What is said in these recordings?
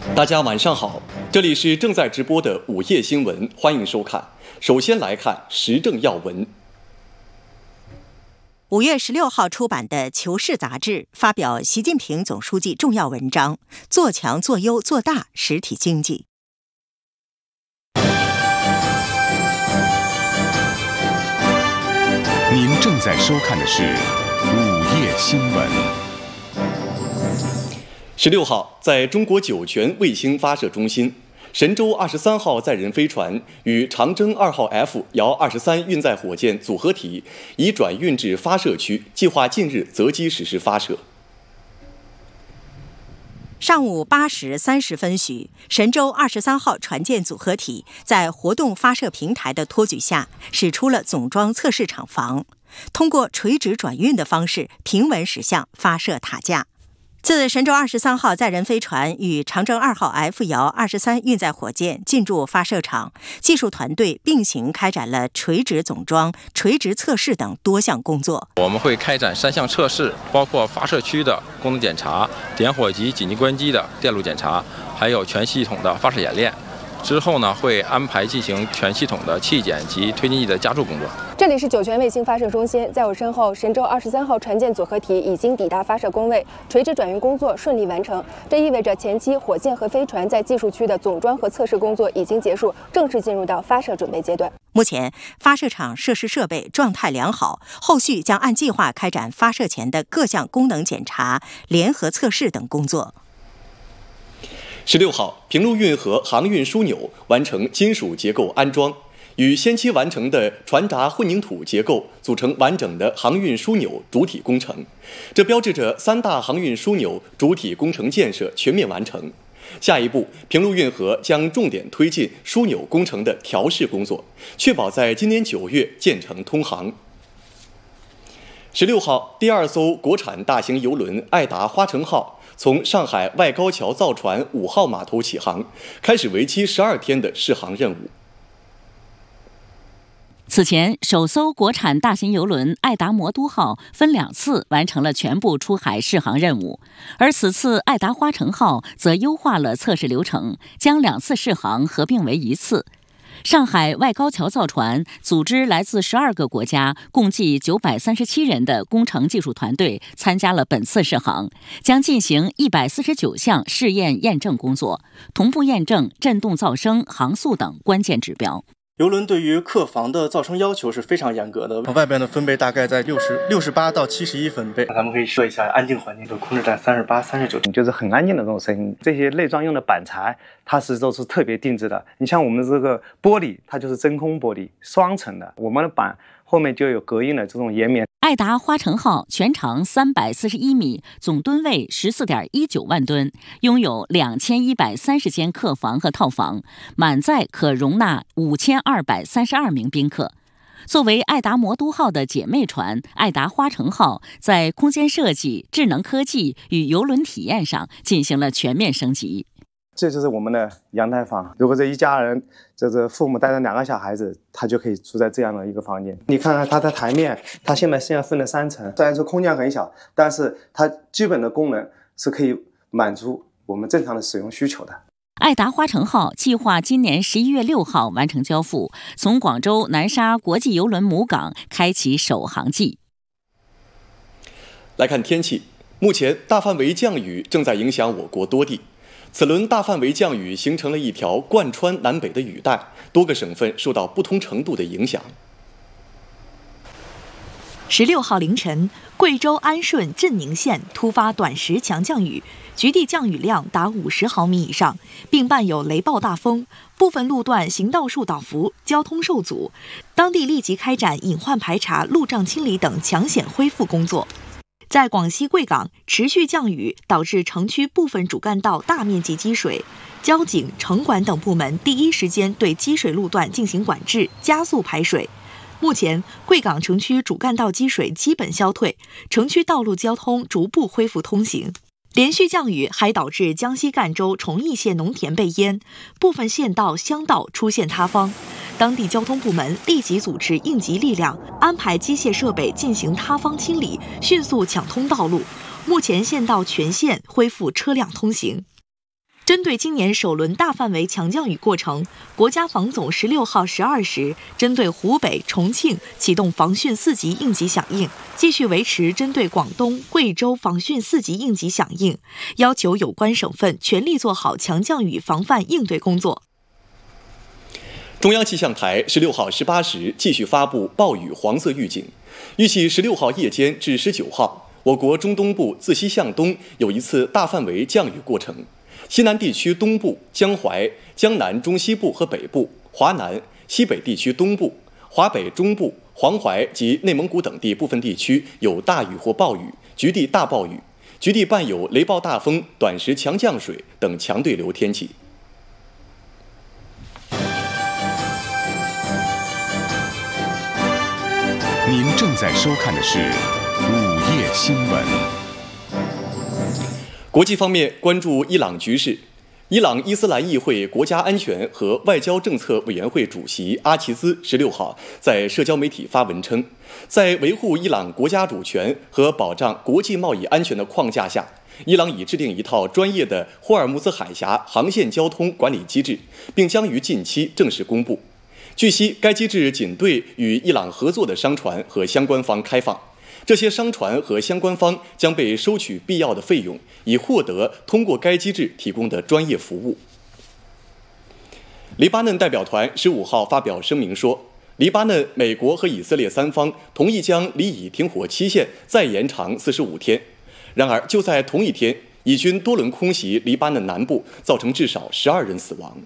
大家晚上好，这里是正在直播的午夜新闻，欢迎收看。首先来看时政要闻。 5月16号出版的《求是》杂志发表习近平总书记重要文章，做强做优做大实体经济。 您正在收看的是午夜新闻。 16号，在中国酒泉卫星发射中心，神舟23号载人飞船与长征2号 F 遥23运载火箭组合体已转运至发射区，计划近日择机实施发射。 上午8时30分许，神舟23号船舰组合体在活动发射平台的托举下，驶出了总装测试厂房，通过垂直转运的方式平稳驶向发射塔架。自神舟23号载人飞船与长征2号 F 遥23运载火箭进驻发射场，技术团队并行开展了垂直总装、垂直测试等多项工作。 我们会开展3项测试，包括发射区的功能检查、点火及紧急关机的电路检查，还有全系统的发射演练。之后呢，会安排进行全系统的气检及推进剂的加注工作。 这里是酒泉卫星发射中心，在我身后，神舟23号船舰组合体已经抵达发射工位，垂直转运工作顺利完成。这意味着前期火箭和飞船在技术区的总装和测试工作已经结束，正式进入到发射准备阶段。 目前，发射场设施设备状态良好，后续将按计划开展发射前的各项功能检查、联合测试等工作。 16号，平陆运河航运枢纽完成金属结构安装，与先期完成的船闸混凝土结构组成完整的航运枢纽主体工程，这标志着3大航运枢纽主体工程建设全面完成。下一步，平陆运河将重点推进枢纽工程的调试工作，确保在今年9月建成通航。16号，第2艘国产大型邮轮爱达花城号从上海外高桥造船5号码头起航，开始为期12天的试航任务。 此前，首艘国产大型邮轮爱达魔都号分2次完成了全部出海试航任务，而此次爱达花城号则优化了测试流程，将2次试航合并为1次。上海外高桥造船组织来自12个国家，共计937人的工程技术团队参加了本次试航，将进行149项试验验证工作，同步验证振动噪声、航速等关键指标。 邮轮对于客房的噪声要求是非常严格的，外边的分贝大概在68到71分贝。咱们可以设一下安静环境的控制在38、39， 就是很安静的这种声音。这些内装用的板材，它都是特别定制的。你像我们的这个玻璃，它就是真空玻璃，双层的，我们的板后面就有隔音的这种延绵。 爱达花城号全长341米，总吨位14.19万吨，拥有2130间客房和套房，满载可容纳5232名宾客。作为爱达魔都号的姐妹船，爱达花城号在空间设计、智能科技与邮轮体验上进行了全面升级。 这就是我们的阳台房，如果这一家人，父母带着2个小孩子，他就可以住在这样的一个房间。你看看它的台面，它现在分了3层，虽然说空间很小，但是它基本的功能是可以满足我们正常的使用需求的。 爱达花城号计划今年11月6号完成交付，从广州南沙国际邮轮母港开启首航季。 来看天气，目前大范围降雨正在影响我国多地。此轮大范围降雨形成了一条贯穿南北的雨带，多个省份受到不同程度的影响。 16号凌晨，贵州安顺镇宁县突发短时强降雨，局地降雨量达50毫米以上，并伴有雷暴大风，部分路段行道树倒伏，交通受阻。当地立即开展隐患排查、路障清理等抢险恢复工作。在广西贵港，持续降雨导致城区部分主干道大面积积水，交警、城管等部门第一时间对积水路段进行管制，加速排水。目前，贵港城区主干道积水基本消退，城区道路交通逐步恢复通行。连续降雨还导致江西赣州崇义县农田被淹，部分县道、乡道出现塌方。当地交通部门立即组织应急力量，安排机械设备进行塌方清理，迅速抢通道路。目前县道全线恢复车辆通行。 针对今年首轮大范围强降雨过程，国家防总16号12时针对湖北、重庆启动防汛4级应急响应，继续维持针对广东、贵州防汛4级应急响应，要求有关省份全力做好强降雨防范应对工作。 中央气象台16号18时继续发布暴雨黄色预警，预计16号夜间至19号，我国中东部自西向东有一次大范围降雨过程。西南地区东部、江淮、江南中西部和北部、华南、西北地区东部、华北中部、黄淮及内蒙古等地部分地区有大雨或暴雨，局地大暴雨，局地伴有雷暴大风、短时强降水等强对流天气。 您正在收看的是午夜新闻。 国际方面，关注伊朗局势。伊朗伊斯兰议会国家安全和外交政策委员会主席阿齐兹16号在社交媒体发文称，在维护伊朗国家主权和保障国际贸易安全的框架下，伊朗已制定一套专业的霍尔木兹海峡航线交通管理机制，并将于近期正式公布。据悉，该机制仅对与伊朗合作的商船和相关方开放。这些商船和相关方将被收取必要的费用，以获得通过该机制提供的专业服务。黎巴嫩代表团15号发表声明说，黎巴嫩、美国和以色列三方同意将离以停火期限再延长45天。然而，就在同一天，以军多轮空袭黎巴嫩南部，造成至少12人死亡。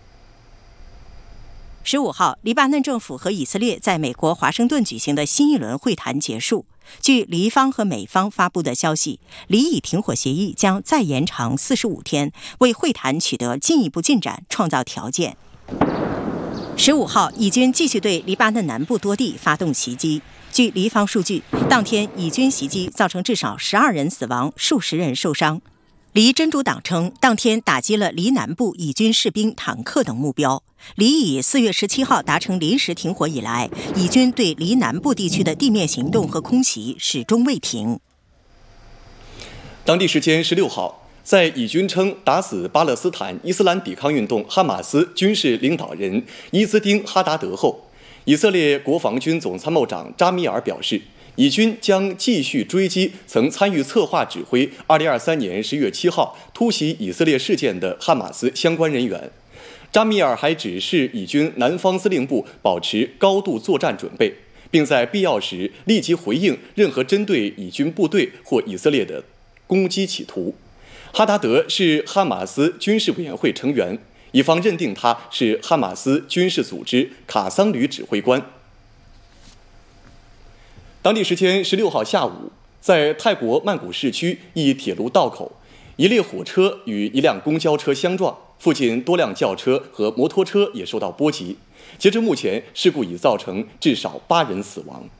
15号，黎巴嫩政府和以色列在美国华盛顿举行的新一轮会谈结束。据黎方和美方发布的消息，离以停火协议将再延长45天，为会谈取得进一步进展创造条件。15号，以军继续对黎巴嫩南部多地发动袭击。据黎方数据，当天以军袭击造成至少12人死亡，数十人受伤。黎真主党称，当天打击了黎南部以军士兵、坦克等目标。黎以4月17号达成临时停火以来，以军对黎南部地区的地面行动和空袭始终未停。 当地时间16号，在以军称打死巴勒斯坦伊斯兰抵抗运动哈马斯军事领导人伊兹丁·哈达德后，以色列国防军总参谋长扎米尔表示，以军将继续追击曾参与策划指挥2023年10月7号突袭以色列事件的哈马斯相关人员。扎米尔还指示以军南方司令部保持高度作战准备，并在必要时立即回应任何针对以军部队或以色列的攻击企图。哈达德是哈马斯军事委员会成员，以方认定他是哈马斯军事组织卡桑旅指挥官。当地时间16号下午，在泰国曼谷市区一铁路道口，一列火车与一辆公交车相撞，附近多辆轿车和摩托车也受到波及。截至目前，事故已造成至少8人死亡。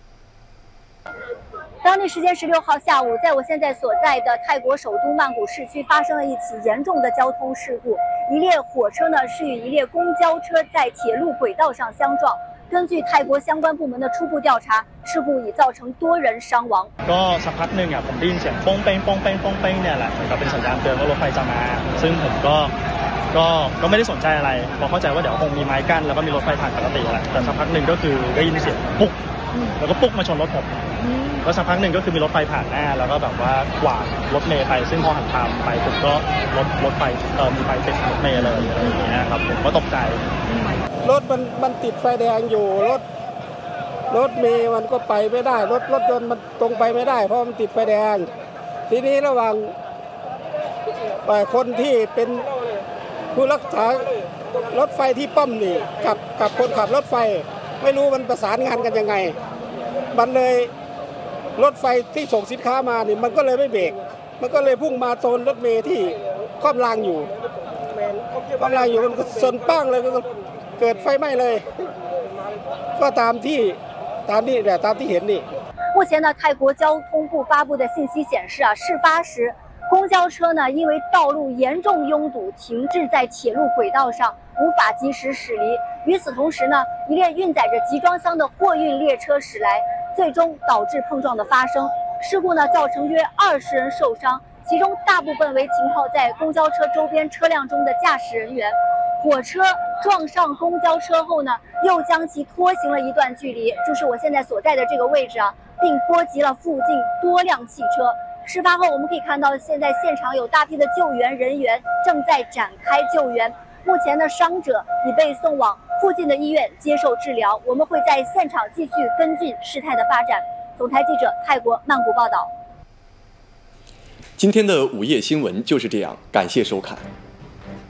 当地时间16号下午，在我现在所在的泰国首都曼谷市区发生了一起严重的交通事故。一列火车呢是与一列公交车在鐵路軌道上相撞。根據泰國相關部門的初步調查，事故已造成多人傷亡。 ก็สักพักหนึ่งผมได้ยินเสียงโป้งเป้งโป้งเป้งโป้งเป้งเนี่ยแหละเหมือนกับเป็นสัญญาณเตือนว่ารถไฟจะมาซึ่งผมก็ไม่ได้สนใจอะไรเพราะเข้าใจว่าเดี๋ยวคงมีไม้กั้นแล้วก็มีรถไฟผ่านปกติแหละแต่สักพักหนึ่งก็คือได้ยินเสียงปุ๊กแล้วก็ปุ๊กมาชนรถผมแล้วสักพักหนึ่งก็คือมีรถไฟผ่านหน้าแล้วก็แบบว่ากวาดรถเมล์ไปซึ่งพอหันทางไปผมก็รถไฟมีไฟติดรถเมล์เลยอะไรอย่างเงี้ยครับผมก็ตกใจรถมันติดไฟแดงอยู่รถเมล์มันก็ไปไม่ได้รถยนต์มันตรงไปไม่ได้เพราะมันติดไฟแดงทีนี้ระหว่างคนที่เป็นผู้รักษารถไฟที่ป้อมนี่กับคนขับรถไฟไม่รู้มันประสานงานกันยังไงมันเลยรถไฟที่ส่งสินค้ามานี่มันก็เลยไม่เบรกมันก็เลยพุ่งมาโซนรถเมล์ที่คว่ำรางอยู่มันก็ชนปั้งเลยก็เกิดไฟไหม้เลยก็ตามที่เห็นนี่目前呢，泰国交通部发布的信息显示事发时公交车呢因为道路严重拥堵，停滞在铁路轨道上，无法及时驶离。与此同时呢，一列运载着集装箱的货运列车驶来，最终导致碰撞的发生。事故呢造成约20人受伤， 其中大部分为停靠在公交车周边车辆中的驾驶人员。火车撞上公交车后呢，又将其拖行了一段距离，就是我现在所在的这个位置啊，并波及了附近多辆汽车。事发后，我们可以看到，现在现场有大批的救援人员正在展开救援。目前呢，伤者已被送往附近的医院接受治疗。我们会在现场继续跟进事态的发展。总台记者泰国曼谷报道。 今天的午夜新闻就是这样，感谢收看。